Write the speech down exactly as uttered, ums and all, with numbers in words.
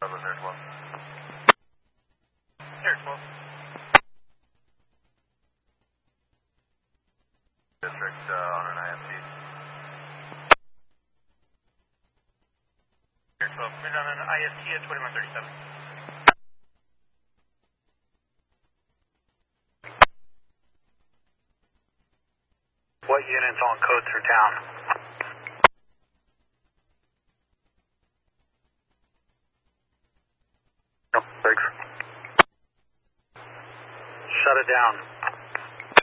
Douglas Air twelve. Air twelve. District uh, on an I F T. Air twelve, we're on an I F T at twenty-one thirty-seven. What units on code through town? No, thanks. Shut it down.